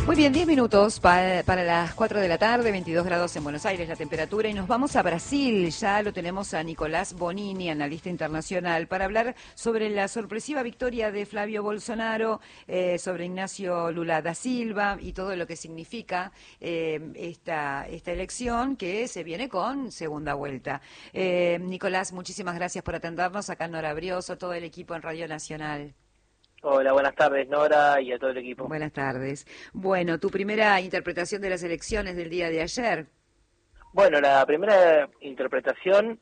Muy bien, 10 minutos para las 4 de la tarde, 22 grados en Buenos Aires la temperatura, y nos vamos a Brasil. Ya lo tenemos a Nicolás Bonini, analista internacional, para hablar sobre la sorpresiva victoria de Flavio Bolsonaro sobre Ignacio Lula da Silva y todo lo que significa esta elección, que se viene con segunda vuelta. Nicolás, muchísimas gracias por atendernos. Acá Nora Brioso, todo el equipo en Radio Nacional. Hola, buenas tardes, Nora, y a todo el equipo. Buenas tardes. Bueno, tu primera interpretación de las elecciones del día de ayer. Bueno, la primera interpretación,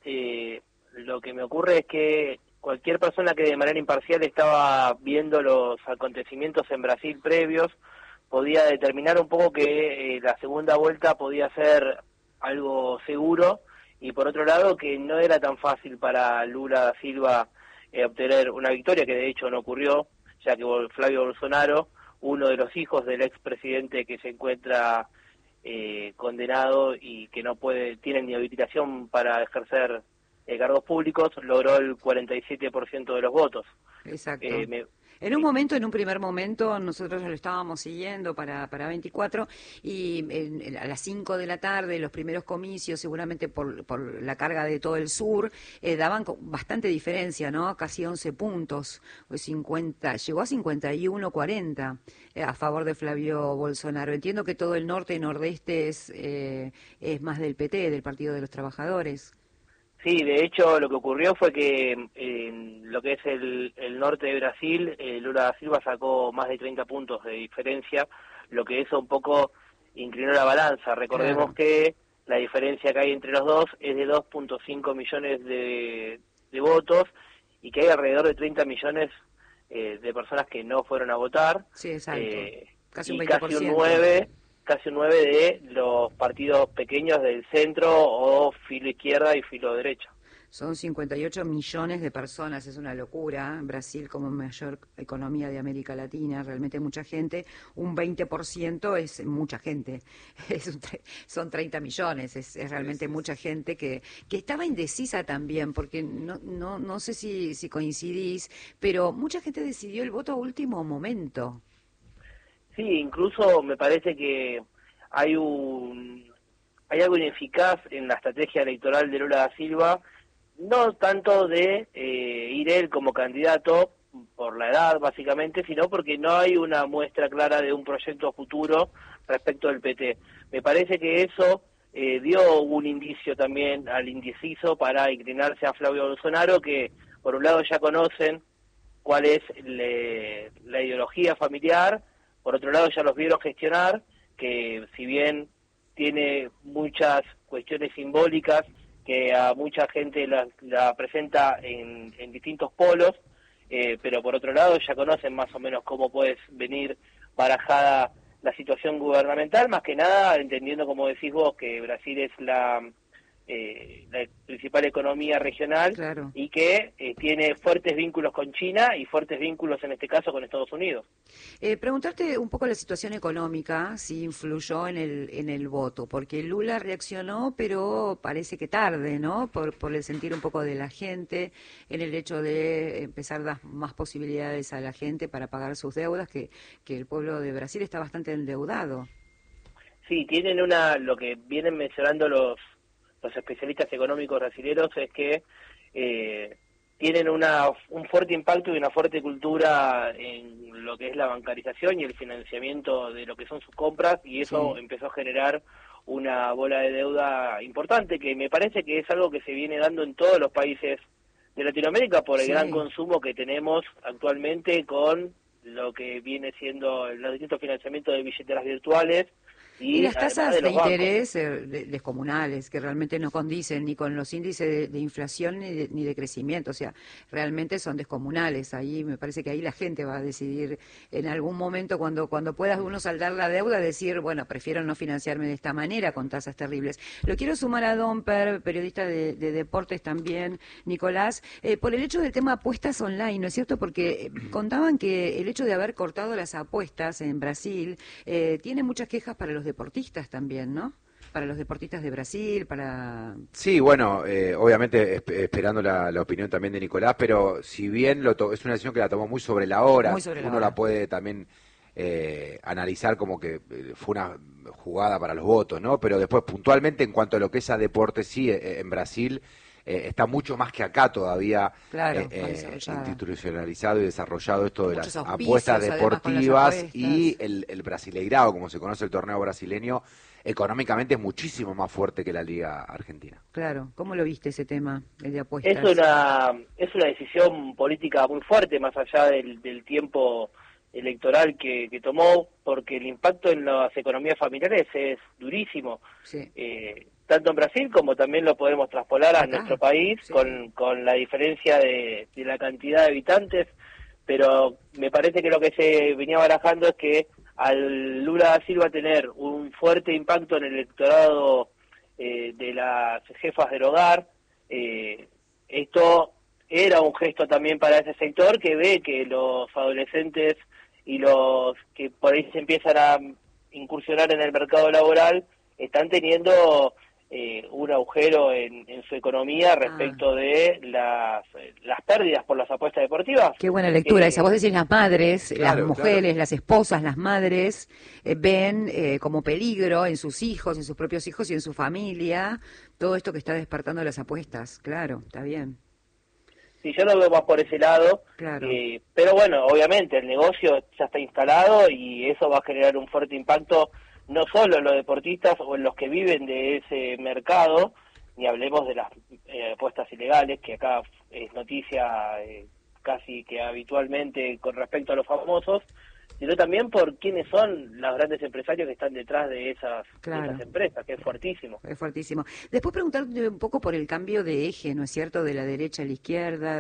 lo que me ocurre es que cualquier persona que de manera imparcial estaba viendo los acontecimientos en Brasil previos podía determinar un poco que la segunda vuelta podía ser algo seguro, y por otro lado que no era tan fácil para Lula da Silva obtener una victoria, que de hecho no ocurrió, ya que Flavio Bolsonaro, uno de los hijos del expresidente que se encuentra condenado y que no tiene ni habilitación para ejercer cargos públicos, logró el 47% de los votos. Exacto. En un primer momento, nosotros lo estábamos siguiendo para 24, y a las 5 de la tarde, los primeros comicios, seguramente por la carga de todo el sur, daban bastante diferencia, ¿no? Casi 11 puntos, 50, llegó a 51-40 a favor de Flavio Bolsonaro. Entiendo que todo el norte y nordeste es más del PT, del Partido de los Trabajadores. Sí, de hecho lo que ocurrió fue que en lo que es el norte de Brasil, Lula da Silva sacó más de 30 puntos de diferencia, lo que eso un poco inclinó la balanza. Recordemos que la diferencia que hay entre los dos es de 2.5 millones de votos, y que hay alrededor de 30 millones de personas que no fueron a votar. Sí, exacto. Casi un 20%. Casi un 9 de los partidos pequeños del centro o filo izquierda y filo derecha. Son 58 millones de personas, es una locura. Brasil, como mayor economía de América Latina, realmente mucha gente. Un 20% es mucha gente, son 30 millones, es realmente mucha gente que estaba indecisa también, porque no sé si coincidís, pero mucha gente decidió el voto a último momento. Sí, incluso me parece que hay algo ineficaz en la estrategia electoral de Lula da Silva, no tanto de ir él como candidato por la edad básicamente, sino porque no hay una muestra clara de un proyecto futuro respecto del PT. Me parece que eso dio un indicio también al indeciso para inclinarse a Flavio Bolsonaro, que por un lado ya conocen cuál es la ideología familiar. Por otro lado, ya los vieron gestionar, que si bien tiene muchas cuestiones simbólicas, que a mucha gente la presenta en distintos polos, pero por otro lado ya conocen más o menos cómo puede venir barajada la situación gubernamental, más que nada entendiendo, como decís vos, que Brasil es la principal economía regional. Claro. Y que tiene fuertes vínculos con China y fuertes vínculos en este caso con Estados Unidos. Preguntarte un poco la situación económica, si influyó en el voto, porque Lula reaccionó, pero parece que tarde, ¿no? Por el sentir un poco de la gente, en el hecho de empezar a dar más posibilidades a la gente para pagar sus deudas, que el pueblo de Brasil está bastante endeudado. Sí, tienen lo que vienen mencionando los especialistas económicos brasileños es que tienen un fuerte impacto y una fuerte cultura en lo que es la bancarización y el financiamiento de lo que son sus compras, y eso empezó a generar una bola de deuda importante, que me parece que es algo que se viene dando en todos los países de Latinoamérica por el gran consumo que tenemos actualmente con lo que viene siendo los distintos financiamientos de billeteras virtuales. Y las tasas de interés descomunales, que realmente no condicen ni con los índices de inflación ni de crecimiento, o sea, realmente son descomunales. Ahí me parece que ahí la gente va a decidir en algún momento, cuando pueda uno saldar la deuda, decir, bueno, prefiero no financiarme de esta manera con tasas terribles. Lo quiero sumar a Domper, periodista de deportes también, Nicolás, por el hecho del tema apuestas online, ¿no es cierto? Porque contaban que el hecho de haber cortado las apuestas en Brasil tiene muchas quejas para los deportistas también, ¿no? Para los deportistas de Brasil, para... Sí, bueno, obviamente esperando la opinión también de Nicolás, pero si bien es una decisión que la tomó muy sobre la hora, uno la puede también analizar como que fue una jugada para los votos, ¿no? Pero después, puntualmente, en cuanto a lo que es a deporte, sí, en Brasil está mucho más que acá todavía Claro, institucionalizado y desarrollado esto de muchos las auspicios, apuestas además, con las deportivas apuestas. y el Brasileirao, como se conoce el torneo brasileño, económicamente es muchísimo más fuerte que la Liga Argentina. Claro, ¿cómo lo viste ese tema, el de Es apuestas? es una decisión política muy fuerte, más allá del tiempo electoral que tomó, porque el impacto en las economías familiares es durísimo. Sí. Tanto en Brasil como también lo podemos traspolar a Acá, nuestro país, sí. con la diferencia de la cantidad de habitantes, pero me parece que lo que se venía barajando es que al Lula da Silva tener un fuerte impacto en el electorado de las jefas del hogar, esto era un gesto también para ese sector que ve que los adolescentes y los que por ahí se empiezan a incursionar en el mercado laboral están teniendo un agujero en su economía respecto de las pérdidas por las apuestas deportivas. Qué buena lectura esa. Vos decís las madres, las Claro, mujeres, claro. las esposas, las madres, ven como peligro en sus hijos, en sus propios hijos y en su familia, todo esto que está despertando las apuestas. Claro, está bien. Sí, yo lo veo más por ese lado, Claro. pero bueno, obviamente el negocio ya está instalado y eso va a generar un fuerte impacto no solo en los deportistas o en los que viven de ese mercado, ni hablemos de las apuestas ilegales, que acá es noticia casi que habitualmente con respecto a los famosos, sino también por quiénes son los grandes empresarios que están detrás de esas empresas, que es fuertísimo. Es fuertísimo. Después preguntarte un poco por el cambio de eje, ¿no es cierto?, de la derecha a la izquierda,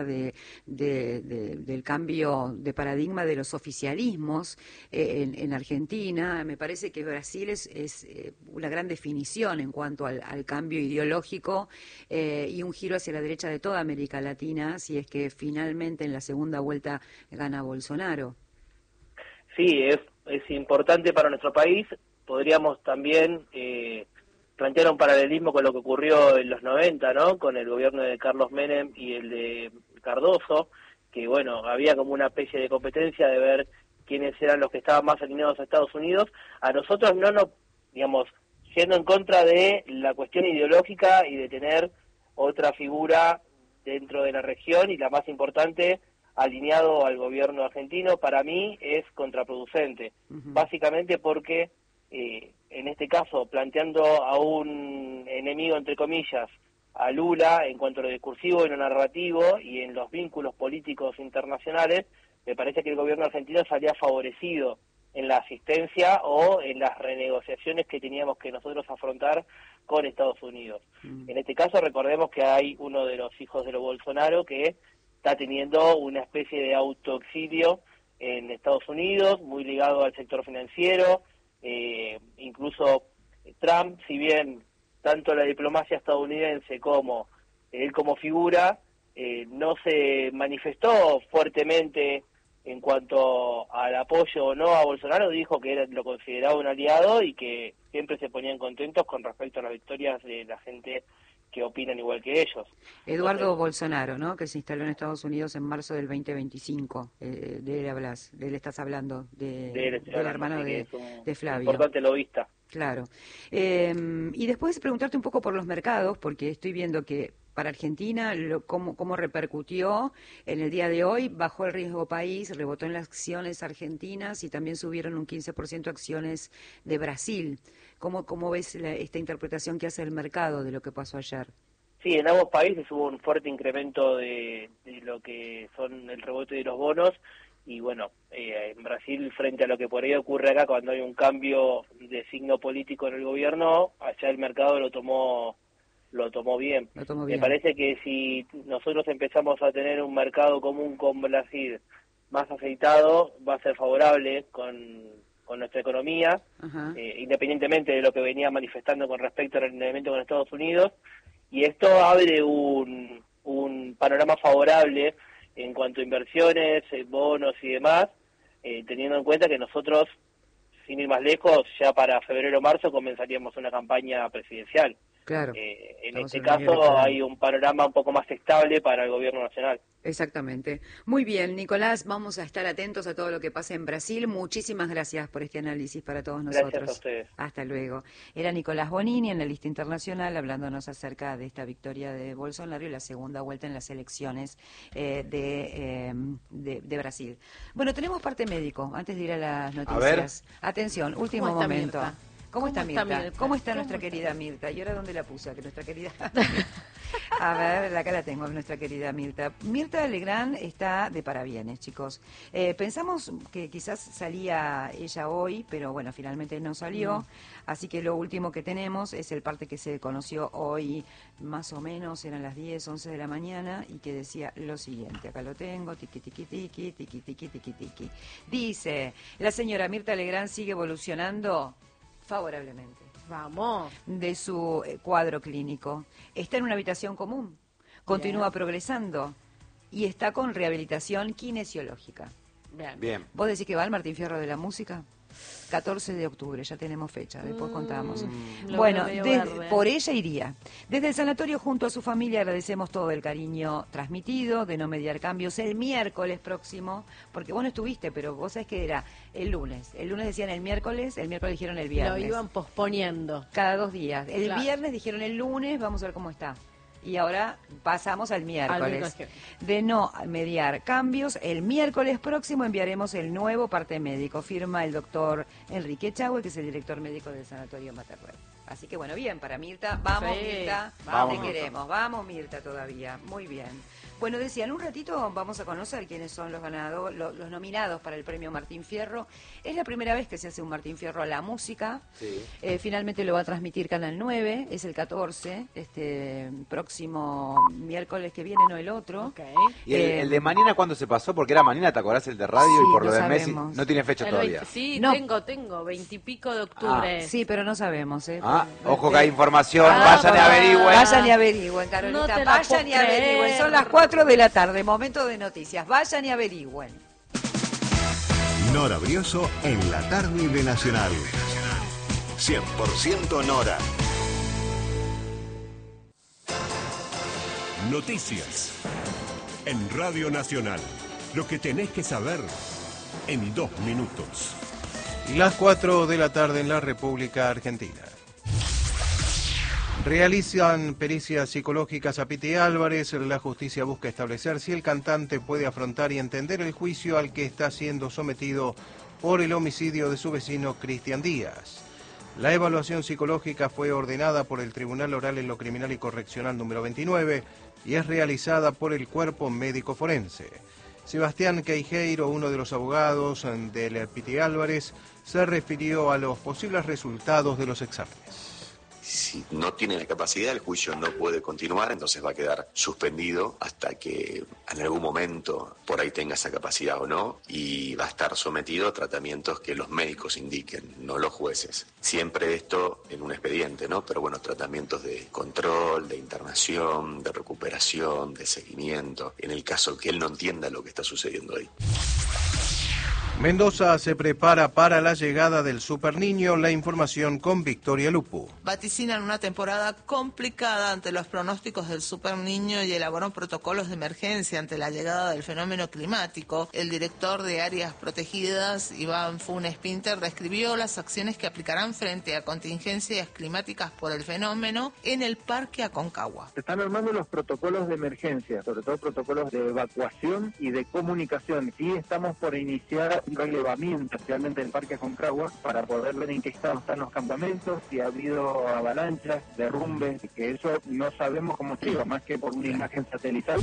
del cambio de paradigma de los oficialismos en Argentina. Me parece que Brasil es una gran definición en cuanto al cambio ideológico y un giro hacia la derecha de toda América Latina, si es que finalmente en la segunda vuelta gana Bolsonaro. Sí, es importante para nuestro país. Podríamos también plantear un paralelismo con lo que ocurrió en los 90, ¿no? Con el gobierno de Carlos Menem y el de Cardoso, que bueno, había como una especie de competencia de ver quiénes eran los que estaban más alineados a Estados Unidos. A nosotros no nos, digamos, siendo en contra de la cuestión ideológica y de tener otra figura dentro de la región y la más importante, alineado al gobierno argentino, para mí es contraproducente, básicamente porque en este caso, planteando a un enemigo, entre comillas, a Lula en cuanto a lo discursivo y lo narrativo y en los vínculos políticos internacionales, me parece que el gobierno argentino salía favorecido en la asistencia o en las renegociaciones que teníamos que nosotros afrontar con Estados Unidos. En este caso, recordemos que hay uno de los hijos de los Bolsonaro que está teniendo una especie de autoexilio en Estados Unidos, muy ligado al sector financiero, incluso Trump, si bien tanto la diplomacia estadounidense como él como figura, no se manifestó fuertemente en cuanto al apoyo o no a Bolsonaro, dijo que lo consideraba un aliado y que siempre se ponían contentos con respecto a las victorias de la gente que opinan igual que ellos. Eduardo Bolsonaro, ¿no?, que se instaló en Estados Unidos en marzo del 2025. De él estás hablando, del hermano de Flavio. Importante lobista. Claro. Y después preguntarte un poco por los mercados, porque estoy viendo que para Argentina, cómo repercutió en el día de hoy, bajó el riesgo país, rebotó en las acciones argentinas y también subieron un 15% acciones de Brasil. ¿Cómo ves esta interpretación que hace el mercado de lo que pasó ayer? Sí, en ambos países hubo un fuerte incremento de lo que son el rebote de los bonos y bueno, en Brasil, frente a lo que por ahí ocurre acá cuando hay un cambio de signo político en el gobierno, allá el mercado lo tomó bien. Me parece que si nosotros empezamos a tener un mercado común con Brasil más aceitado, va a ser favorable con nuestra economía, independientemente de lo que venía manifestando con respecto al alineamiento con Estados Unidos, y esto abre un panorama favorable en cuanto a inversiones, bonos y demás, teniendo en cuenta que nosotros, sin ir más lejos, ya para febrero o marzo comenzaríamos una campaña presidencial. Claro. En este caso hay un panorama un poco más estable para el gobierno nacional. Exactamente. Muy bien, Nicolás, vamos a estar atentos a todo lo que pasa en Brasil. Muchísimas gracias por este análisis para todos nosotros. Gracias a ustedes. Hasta luego. Era Nicolás Bonini, analista internacional, hablándonos acerca de esta victoria de Bolsonaro y la segunda vuelta en las elecciones de Brasil. Bueno, tenemos parte médico, antes de ir a las noticias. Atención, último momento. Mirta? ¿Cómo está Mirta? ¿Cómo está nuestra querida Mirta? ¿Y ahora dónde la puse? Que nuestra querida... A ver, acá la tengo, nuestra querida Mirta. Mirta Legrand está de parabienes, chicos. Pensamos que quizás salía ella hoy, pero bueno, finalmente no salió. Así que lo último que tenemos es el parte que se conoció hoy, más o menos, eran las 10, 11 de la mañana, y que decía lo siguiente. Acá lo tengo, tiqui, tiqui, tiqui, tiqui, tiqui, tiqui, tiqui. Dice, la señora Mirta Legrand sigue evolucionando favorablemente. Vamos. De su cuadro clínico. Está en una habitación común, continúa progresando y está con rehabilitación kinesiológica. Bien. ¿Vos decís que va al Martín Fierro de la Música? 14 de octubre, ya tenemos fecha, después contamos. Bueno, por ella iría. Desde el sanatorio junto a su familia agradecemos todo el cariño transmitido, de no mediar cambios el miércoles próximo, porque vos no estuviste, pero vos sabés que era el lunes. El lunes decían el miércoles dijeron el viernes. Lo iban posponiendo. Cada 2 días. El viernes dijeron el lunes, vamos a ver cómo está. Y ahora pasamos al miércoles. De no mediar cambios, el miércoles próximo enviaremos el nuevo parte médico. Firma el doctor Enrique Echagüe, que es el director médico del Sanatorio Mater Dei. Así que bueno, bien, para Mirta. Vamos, Mirta. Te queremos. Vamos, Mirta, todavía. Muy bien. Bueno, decía, en un ratito vamos a conocer quiénes son los ganadores, los nominados para el premio Martín Fierro. Es la primera vez que se hace un Martín Fierro a la música. Sí. Finalmente lo va a transmitir Canal 9, es el 14, próximo miércoles que viene, no el otro. Okay. ¿Y el de mañana cuándo se pasó? Porque era mañana, ¿te acordás el de radio? Sí, y por lo de Messi no tiene fecha todavía. Sí, no. tengo, 20 y pico de octubre. Sí, pero no sabemos. Ojo que hay información, vayan y averigüen. Vayan y averigüen, Carolita, vayan y averigüen. Son las 4 de la tarde, momento de noticias. Vayan y averigüen. Nora Brioso en la tarde de Nacional. 100% Nora. Noticias. En Radio Nacional. Lo que tenés que saber en 2 minutos. Las 4 de la tarde en la República Argentina. Realizan pericias psicológicas a Piti Álvarez. La justicia busca establecer si el cantante puede afrontar y entender el juicio al que está siendo sometido por el homicidio de su vecino Cristian Díaz. La evaluación psicológica fue ordenada por el Tribunal Oral en lo Criminal y Correccional número 29 y es realizada por el Cuerpo Médico Forense. Sebastián Queijeiro, uno de los abogados del Piti Álvarez, se refirió a los posibles resultados de los exámenes. Si no tiene la capacidad, el juicio no puede continuar, entonces va a quedar suspendido hasta que en algún momento por ahí tenga esa capacidad o no, y va a estar sometido a tratamientos que los médicos indiquen, no los jueces. Siempre esto en un expediente, ¿no? Pero bueno, tratamientos de control, de internación, de recuperación, de seguimiento, en el caso que él no entienda lo que está sucediendo ahí. Mendoza se prepara para la llegada del Super Niño. La información con Victoria Lupu. Vaticinan una temporada complicada ante los pronósticos del Super Niño y elaboran protocolos de emergencia ante la llegada del fenómeno climático. El director de Áreas Protegidas, Iván Funes Pinter, describió las acciones que aplicarán frente a contingencias climáticas por el fenómeno en el Parque Aconcagua. Se están armando los protocolos de emergencia, sobre todo protocolos de evacuación y de comunicación. Y estamos por iniciar un relevamiento, especialmente del Parque Aconcagua, para poder ver en qué estado están los campamentos, si ha habido avalanchas, derrumbes, que eso no sabemos cómo se más que por una imagen satelital.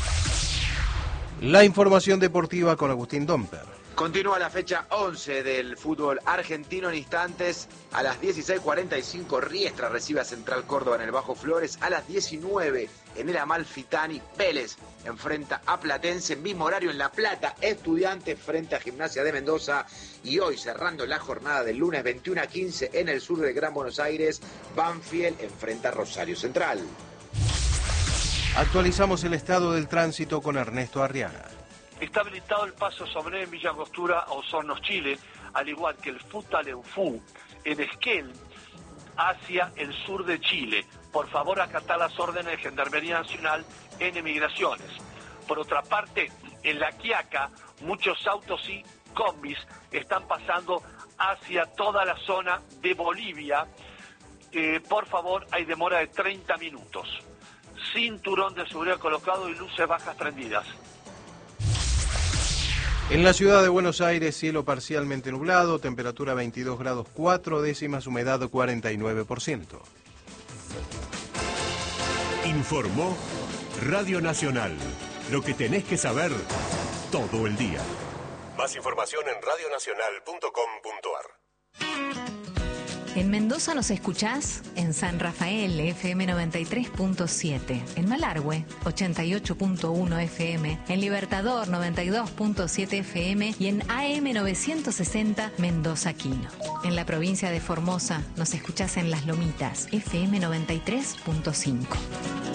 La información deportiva con Agustín Domper. Continúa la fecha 11 del fútbol argentino en instantes. A las 16:45 Riestra recibe a Central Córdoba en el Bajo Flores. A las 19 en el Amalfitani Vélez enfrenta a Platense. En mismo horario en La Plata, Estudiantes frente a Gimnasia de Mendoza. Y hoy cerrando la jornada del lunes 21:15 en el sur de Gran Buenos Aires, Banfield enfrenta a Rosario Central. Actualizamos el estado del tránsito con Ernesto Arriaga. Está habilitado el paso Sombré en Villa Angostura a Osornos, Chile, al igual que el Futaleufú en Esquel hacia el sur de Chile. por favor acatar las órdenes de Gendarmería Nacional en emigraciones. Por otra parte, en La Quiaca, muchos autos y combis están pasando hacia toda la zona de Bolivia. Por favor, hay demora de 30 minutos. Cinturón de seguridad colocado y luces bajas prendidas. En la ciudad de Buenos Aires, cielo parcialmente nublado, temperatura 22 grados 4 décimas, humedad 49%. Informó Radio Nacional. Lo que tenés que saber todo el día. Más información en radionacional.com.ar. En Mendoza nos escuchás en San Rafael, FM 93.7, en Malargüe, 88.1 FM, en Libertador, 92.7 FM y en AM 960 Mendoza Quino. En la provincia de Formosa nos escuchás en Las Lomitas, FM 93.5.